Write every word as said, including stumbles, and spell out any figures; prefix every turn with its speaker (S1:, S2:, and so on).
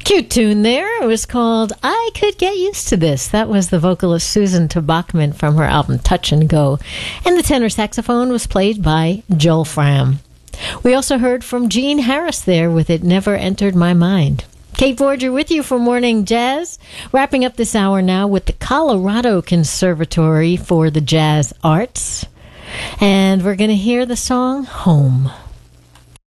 S1: Cute tune there. It was called I Could Get Used to This. That was the vocalist Susan Tabachman from her album Touch and Go. And the tenor saxophone was played by Joel Fram. We also heard from Gene Harris there with It Never Entered My Mind. Kate Forger with you for Morning Jazz. Wrapping up this hour now with the Colorado Conservatory for the Jazz Arts. And we're going to hear the song Home.